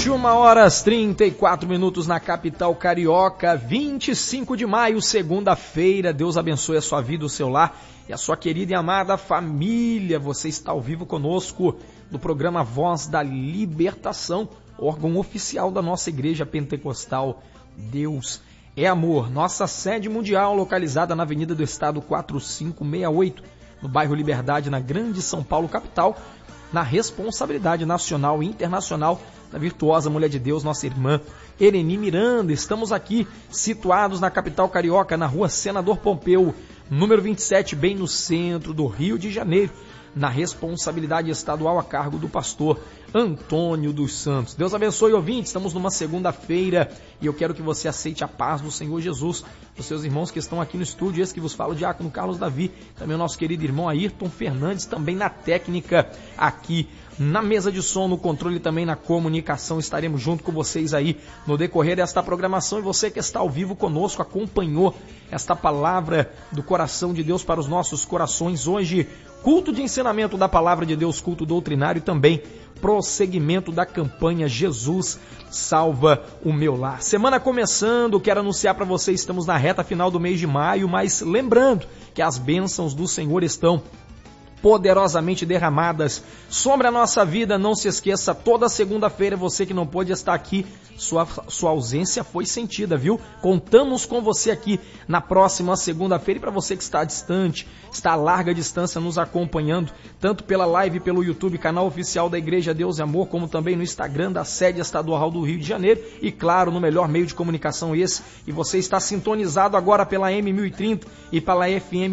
21h34 na capital carioca, 25 de maio, segunda-feira. Deus abençoe a sua vida, o seu lar e a sua querida e amada família. Você está ao vivo conosco no programa Voz da Libertação, órgão oficial da nossa Igreja Pentecostal Deus é Amor. Nossa sede mundial localizada na Avenida do Estado 4568, no bairro Liberdade, na Grande São Paulo, capital, na responsabilidade nacional e internacional da virtuosa mulher de Deus, nossa irmã Ereni Miranda. Estamos aqui situados na capital carioca, na rua Senador Pompeu, número 27, bem no centro do Rio de Janeiro, na responsabilidade estadual a cargo do pastor Antônio dos Santos. Deus abençoe, ouvintes. Estamos numa segunda-feira e eu quero que você aceite a paz do Senhor Jesus. Os seus irmãos que estão aqui no estúdio, esse que vos fala, o diácono Carlos Davi, também o nosso querido irmão Ayrton Fernandes, também na técnica aqui na mesa de som, no controle, também na comunicação. Estaremos junto com vocês aí no decorrer desta programação. E você que está ao vivo conosco, acompanhou esta palavra do coração de Deus para os nossos corações. Hoje, culto de ensinamento da palavra de Deus, culto doutrinário, e também prosseguimento da campanha Jesus Salva o Meu Lar. Semana começando, quero anunciar para vocês, estamos na reta final do mês de maio, mas lembrando que as bênçãos do Senhor estão poderosamente derramadas sobre a nossa vida. Não se esqueça, toda segunda-feira, você que não pôde estar aqui, sua ausência foi sentida, viu? Contamos com você aqui na próxima segunda-feira. E para você que está distante, está a larga distância nos acompanhando, tanto pela live, pelo YouTube, canal oficial da Igreja Deus e Amor, como também no Instagram da sede estadual do Rio de Janeiro, e claro, no melhor meio de comunicação esse, e você está sintonizado agora pela M1030 e pela FM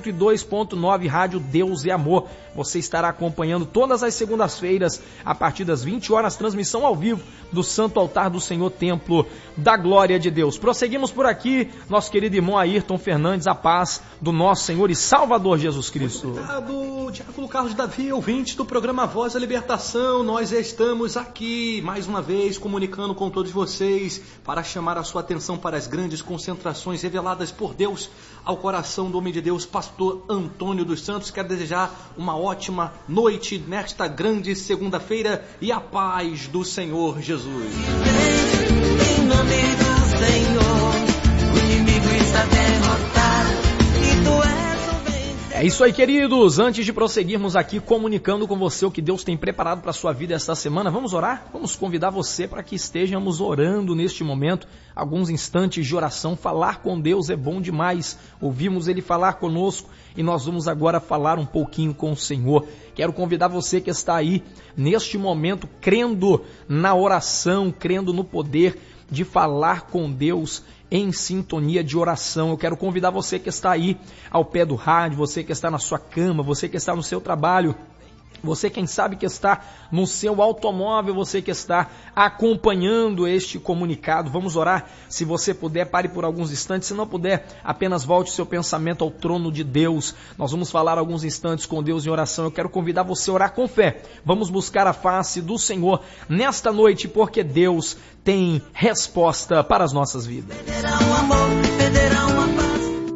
102.9 Rádio Deus e Amor. Você estará acompanhando todas as segundas-feiras, a partir das 20 horas, transmissão ao vivo do Santo Altar do Senhor, Templo da Glória de Deus. Prosseguimos por aqui, nosso querido irmão Ayrton Fernandes, a paz do nosso Senhor e Salvador Jesus Cristo. Obrigado, diácono Carlos Davi, ouvinte do programa Voz da Libertação. Nós estamos aqui, mais uma vez, comunicando com todos vocês, para chamar a sua atenção para as grandes concentrações reveladas por Deus ao coração do homem de Deus, pastor Antônio dos Santos. Quero desejar uma ótima noite nesta grande segunda-feira e a paz do Senhor Jesus. Em nome do Senhor, o inimigo está derrotado e tu és o vencedor. É isso aí, queridos. Antes de prosseguirmos aqui comunicando com você o que Deus tem preparado para a sua vida esta semana, vamos orar? Vamos convidar você para que estejamos orando neste momento, alguns instantes de oração. Falar com Deus é bom demais. Ouvimos Ele falar conosco e nós vamos agora falar um pouquinho com o Senhor. Quero convidar você que está aí neste momento, crendo na oração, crendo no poder de falar com Deus em sintonia de oração. Eu quero convidar você que está aí ao pé do rádio, você que está na sua cama, você que está no seu trabalho, você, quem sabe, que está no seu automóvel, você que está acompanhando este comunicado. Vamos orar. Se você puder, pare por alguns instantes. Se não puder, apenas volte seu pensamento ao trono de Deus. Nós vamos falar alguns instantes com Deus em oração. Eu quero convidar você a orar com fé. Vamos buscar a face do Senhor nesta noite, porque Deus tem resposta para as nossas vidas. Perderá o amor, perderá uma paz.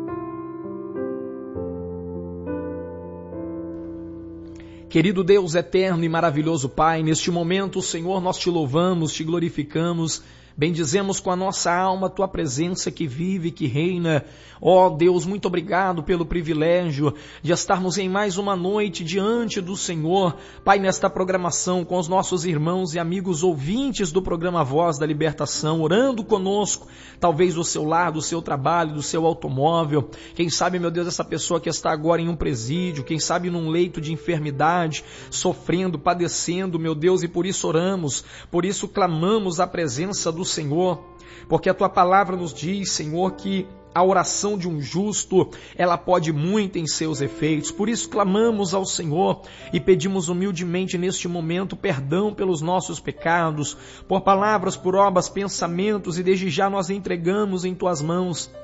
Querido Deus eterno e maravilhoso Pai, neste momento, Senhor, nós te louvamos, te glorificamos, bendizemos com a nossa alma a tua presença que vive, que reina. Ó Deus, muito obrigado pelo privilégio de estarmos em mais uma noite diante do Senhor. Pai, nesta programação com os nossos irmãos e amigos ouvintes do programa Voz da Libertação, orando conosco, talvez do seu lar, do seu trabalho, do seu automóvel. Quem sabe, meu Deus, essa pessoa que está agora em um presídio, quem sabe num leito de enfermidade, sofrendo, padecendo, meu Deus, e por isso oramos, por isso clamamos a presença do Senhor, porque a tua palavra nos diz, Senhor, que a oração de um justo, ela pode muito em seus efeitos. Por isso clamamos ao Senhor e pedimos humildemente neste momento perdão pelos nossos pecados, por palavras, por obras, pensamentos, e desde já nós entregamos em tuas mãos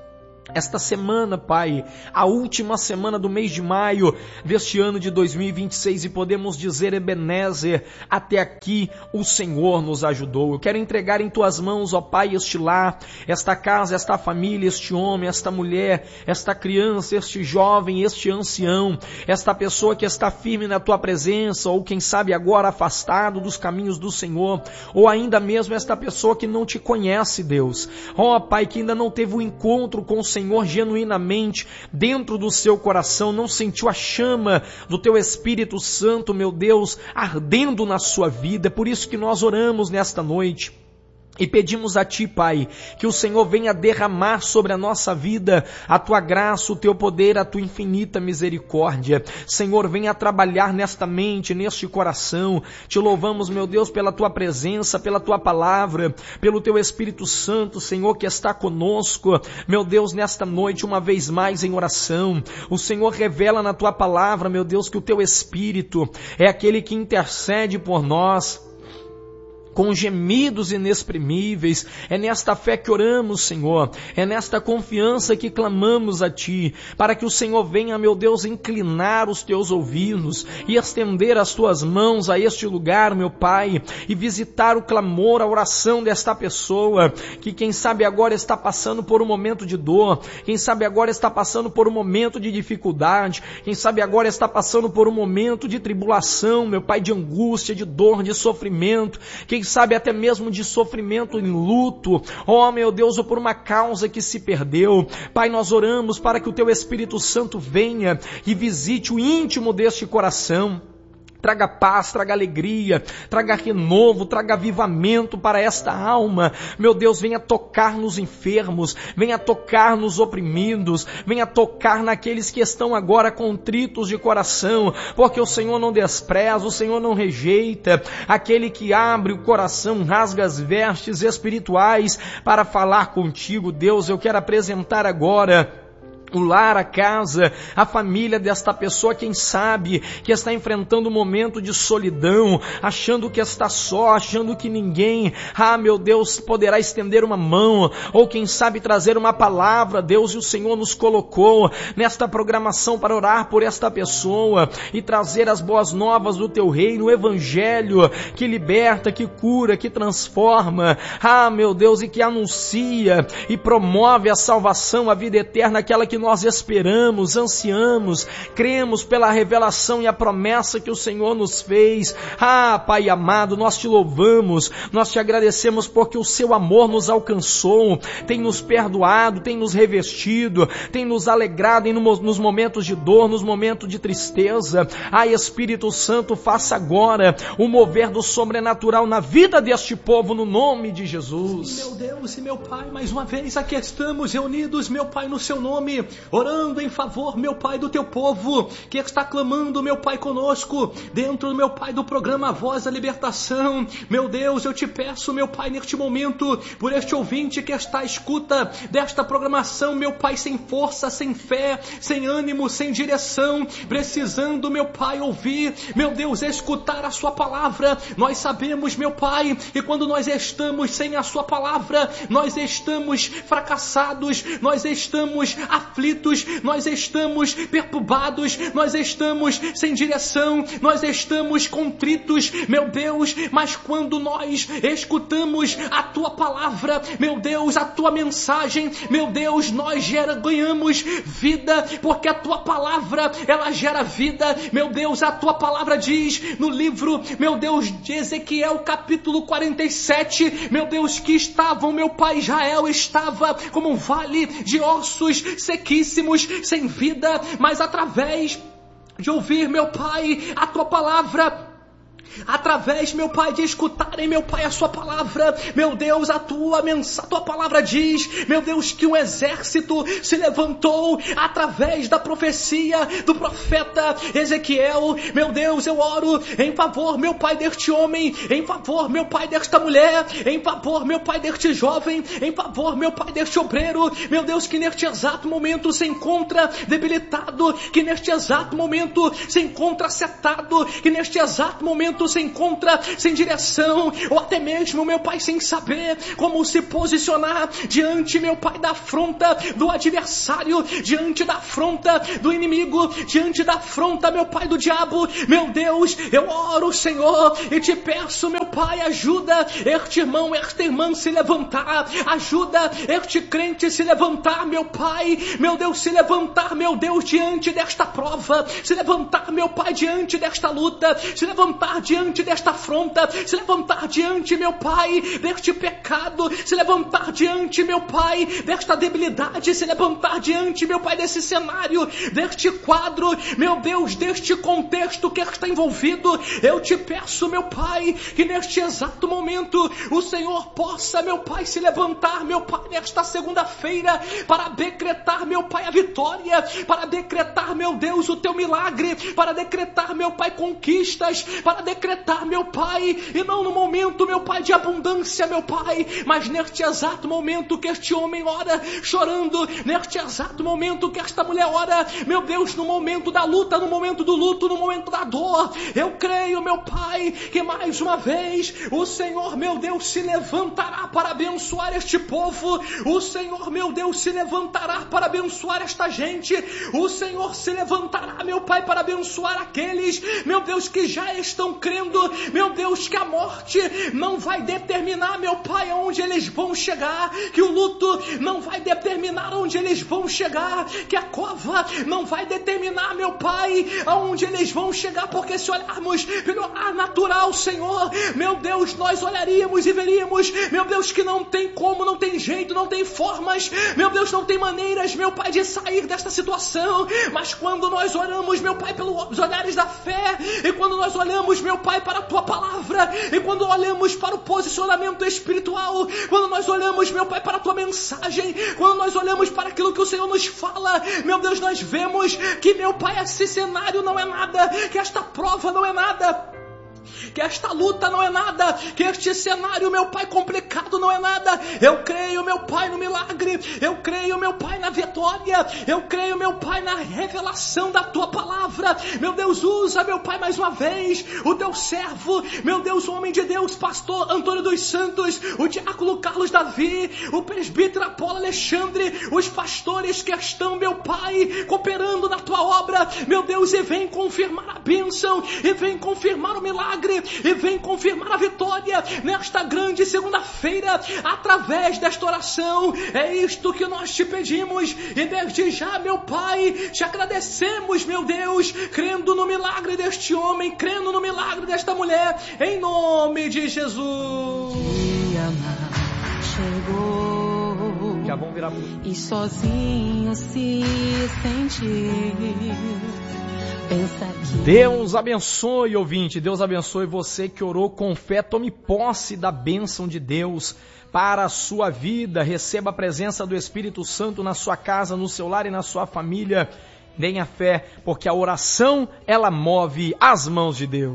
esta semana, Pai, a última semana do mês de maio deste ano de 2026, e podemos dizer, Ebenezer, até aqui o Senhor nos ajudou. Eu quero entregar em Tuas mãos, ó Pai, este lar, esta casa, esta família, este homem, esta mulher, esta criança, este jovem, este ancião, esta pessoa que está firme na Tua presença, ou quem sabe agora afastado dos caminhos do Senhor, ou ainda mesmo esta pessoa que não Te conhece, Deus. Ó Pai, que ainda não teve um encontro com o Senhor genuinamente dentro do seu coração, não sentiu a chama do Teu Espírito Santo, meu Deus, ardendo na sua vida. É por isso que nós oramos nesta noite e pedimos a Ti, Pai, que o Senhor venha derramar sobre a nossa vida a Tua graça, o Teu poder, a Tua infinita misericórdia. Senhor, venha trabalhar nesta mente, neste coração. Te louvamos, meu Deus, pela Tua presença, pela Tua palavra, pelo Teu Espírito Santo, Senhor, que está conosco. Meu Deus, nesta noite, uma vez mais em oração, o Senhor revela na Tua palavra, meu Deus, que o Teu Espírito é aquele que intercede por nós com gemidos inexprimíveis. É nesta fé que oramos, Senhor, é nesta confiança que clamamos a Ti, para que o Senhor venha, meu Deus, inclinar os Teus ouvidos e estender as Tuas mãos a este lugar, meu Pai, e visitar o clamor, a oração desta pessoa, que quem sabe agora está passando por um momento de dor, quem sabe agora está passando por um momento de dificuldade, quem sabe agora está passando por um momento de tribulação, meu Pai, de angústia, de dor, de sofrimento, quem sabe até mesmo de sofrimento em luto, oh meu Deus, ou por uma causa que se perdeu. Pai, nós oramos para que o Teu Espírito Santo venha e visite o íntimo deste coração. Traga paz, traga alegria, traga renovo, traga avivamento para esta alma. Meu Deus, venha tocar nos enfermos, venha tocar nos oprimidos, venha tocar naqueles que estão agora contritos de coração, porque o Senhor não despreza, o Senhor não rejeita aquele que abre o coração, rasga as vestes espirituais para falar contigo. Deus, eu quero apresentar agora o lar, a casa, a família desta pessoa, quem sabe, que está enfrentando um momento de solidão, achando que está só, achando que ninguém, meu Deus, poderá estender uma mão, ou quem sabe trazer uma palavra. Deus, e o Senhor nos colocou nesta programação para orar por esta pessoa e trazer as boas novas do Teu reino, o Evangelho que liberta, que cura, que transforma, meu Deus, e que anuncia e promove a salvação, a vida eterna, aquela que nós esperamos, ansiamos, cremos pela revelação e a promessa que o Senhor nos fez. Pai amado, nós Te louvamos, nós Te agradecemos porque o Seu amor nos alcançou, tem nos perdoado, tem nos revestido, tem nos alegrado nos momentos de dor, nos momentos de tristeza. Espírito Santo, faça agora o mover do sobrenatural na vida deste povo, no nome de Jesus. Meu Deus e meu Pai, mais uma vez aqui estamos reunidos, meu Pai, no Seu nome, orando em favor, meu Pai, do Teu povo, que está clamando, meu Pai, conosco, dentro, meu Pai, do programa Voz da Libertação. Meu Deus, eu Te peço, meu Pai, neste momento, por este ouvinte que está à escuta desta programação, meu Pai, sem força, sem fé, sem ânimo, sem direção, precisando, meu Pai, ouvir, meu Deus, escutar a Sua palavra. Nós sabemos, meu Pai, que quando nós estamos sem a Sua palavra, nós estamos fracassados, nós estamos aflitos, nós estamos perturbados, nós estamos sem direção, nós estamos contritos, meu Deus, mas quando nós escutamos a Tua palavra, meu Deus, a Tua mensagem, meu Deus, nós ganhamos vida, porque a Tua palavra, ela gera vida. Meu Deus, a Tua palavra diz no livro, meu Deus, de Ezequiel, capítulo 47, meu Deus, que estavam, meu Pai, Israel estava como um vale de ossos sequíssimos, sem vida, mas através de ouvir, meu Pai, a Tua palavra, através, meu Pai, de escutarem, meu Pai, a Sua palavra, meu Deus, a Tua palavra diz, meu Deus, que um exército se levantou através da profecia do profeta Ezequiel. Meu Deus, eu oro em favor, meu Pai, deste homem, em favor, meu Pai, desta mulher, em favor, meu Pai, deste jovem, em favor, meu Pai, deste obreiro, meu Deus, que neste exato momento se encontra debilitado, que neste exato momento se encontra setado, que neste exato momento momento se encontra sem direção, ou até mesmo, meu Pai, sem saber como se posicionar diante, meu Pai, da afronta do adversário, diante da afronta do inimigo, diante da afronta, meu Pai, do diabo. Meu Deus, eu oro, Senhor, e te peço, meu Pai, ajuda este irmão, esta irmã se levantar, ajuda este crente se levantar, meu Pai, meu Deus, se levantar, meu Deus, diante desta prova, se levantar, meu Pai, diante desta luta, se levantar diante desta afronta, se levantar diante, meu Pai, deste pecado, se levantar diante, meu Pai, desta debilidade, se levantar diante, meu Pai, desse cenário, deste quadro, meu Deus, deste contexto que está envolvido. Eu te peço, meu Pai, que neste exato momento o Senhor possa, meu Pai, se levantar, meu Pai, nesta segunda-feira, para decretar, meu Pai, a vitória, para decretar, meu Deus, o teu milagre, para decretar, meu Pai, conquistas, para decretar, meu Pai, e não no momento, meu Pai, de abundância, meu Pai, mas neste exato momento que este homem ora, chorando, neste exato momento que esta mulher ora, meu Deus, no momento da luta, no momento do luto, no momento da dor, eu creio, meu Pai, que mais uma vez o Senhor, meu Deus, se levantará para abençoar este povo, o Senhor, meu Deus, se levantará para abençoar esta gente, o Senhor se levantará, meu Pai, para abençoar aqueles, meu Deus, que já estão crendo, meu Deus, que a morte não vai determinar, meu Pai, aonde eles vão chegar, que o luto não vai determinar onde eles vão chegar, que a cova não vai determinar, meu Pai, aonde eles vão chegar, porque se olharmos pelo ar natural, Senhor, meu Deus, nós olharíamos e veríamos, meu Deus, que não tem como, não tem jeito, não tem formas, meu Deus, não tem maneiras, meu Pai, de sair desta situação, mas quando nós oramos, meu Pai, pelos olhares da fé, e quando nós olhamos, meu Pai, para a Tua Palavra, e quando olhamos para o posicionamento espiritual, quando nós olhamos, meu Pai, para a Tua mensagem, quando nós olhamos para aquilo que o Senhor nos fala, meu Deus, nós vemos que, meu Pai, esse cenário não é nada, que esta prova não é nada, que esta luta não é nada, que este cenário, meu Pai, complicado não é nada. Eu creio, meu Pai, no milagre, eu creio, meu Pai, na vitória, eu creio, meu Pai, na revelação da Tua Palavra. Meu Deus, usa, meu Pai, mais uma vez, o Teu servo, meu Deus, o homem de Deus, pastor Antônio dos Santos, o diácono Carlos Davi, o presbítero Apolo Alexandre, os pastores que estão, meu Pai, cooperando na Tua obra, meu Deus, e vem confirmar a bênção, e vem confirmar o milagre, e vem confirmar a vitória nesta grande segunda-feira, através desta oração. É isto que nós te pedimos, e desde já, meu Pai, te agradecemos, meu Deus, crendo no milagre deste homem, crendo no milagre desta mulher, em nome de Jesus. Chegou, Já vão virar e sozinho se sentir. Deus abençoe, ouvinte, Deus abençoe você que orou com fé. Tome posse da bênção de Deus para a sua vida. Receba a presença do Espírito Santo na sua casa, no seu lar e na sua família. Tenha fé, porque a oração, ela move as mãos de Deus.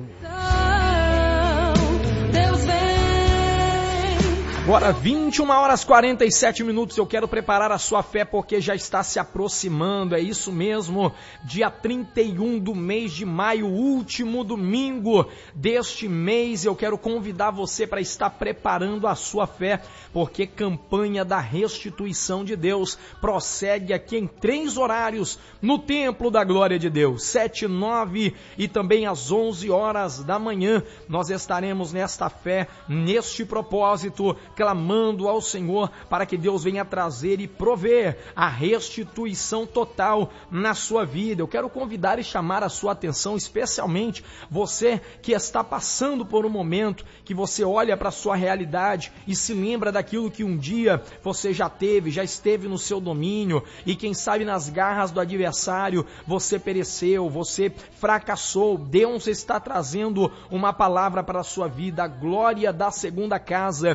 Agora 21h47, eu quero preparar a sua fé porque já está se aproximando, é isso mesmo, dia 31 do mês de maio, último domingo deste mês, eu quero convidar você para estar preparando a sua fé, porque campanha da restituição de Deus prossegue aqui em 3 horários no Templo da Glória de Deus, 7, 9 e também às 11 horas da manhã, nós estaremos nesta fé, neste propósito, clamando ao Senhor para que Deus venha trazer e prover a restituição total na sua vida. Eu quero convidar e chamar a sua atenção, especialmente você que está passando por um momento que você olha para a sua realidade e se lembra daquilo que um dia você já teve, já esteve no seu domínio e quem sabe nas garras do adversário você pereceu, você fracassou. Deus está trazendo uma palavra para a sua vida. A glória da segunda casa será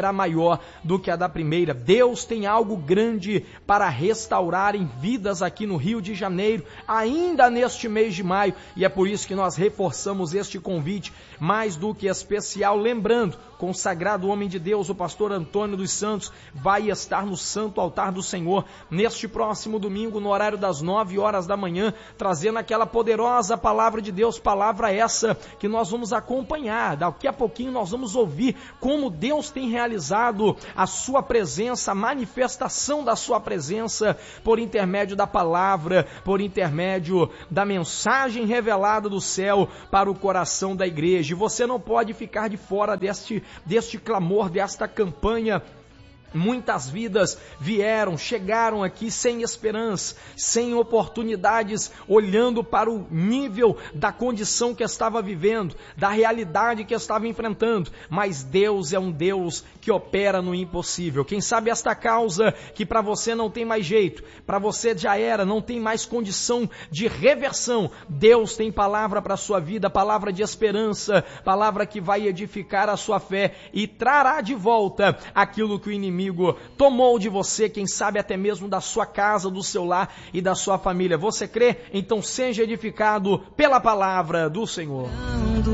será maior do que a da primeira. Deus tem algo grande para restaurar em vidas aqui no Rio de Janeiro, ainda neste mês de maio, e é por isso que nós reforçamos este convite mais do que especial, lembrando, consagrado homem de Deus, o pastor Antônio dos Santos, vai estar no Santo Altar do Senhor, neste próximo domingo, no horário das 9 horas da manhã, trazendo aquela poderosa palavra de Deus, palavra essa que nós vamos acompanhar. Daqui a pouquinho nós vamos ouvir como Deus tem realizado a sua presença, a manifestação da sua presença, por intermédio da palavra, por intermédio da mensagem revelada do céu para o coração da igreja. E você não pode ficar de fora deste clamor, desta campanha. Muitas vidas chegaram aqui sem esperança, sem oportunidades, olhando para o nível da condição que estava vivendo, da realidade que estava enfrentando, mas Deus é um Deus que opera no impossível. Quem sabe esta causa que para você não tem mais jeito, para você já era, não tem mais condição de reversão, Deus tem palavra para a sua vida, palavra de esperança, palavra que vai edificar a sua fé e trará de volta aquilo que o inimigo tomou de você, quem sabe até mesmo da sua casa, do seu lar e da sua família. Você crê? Então seja edificado pela palavra do Senhor.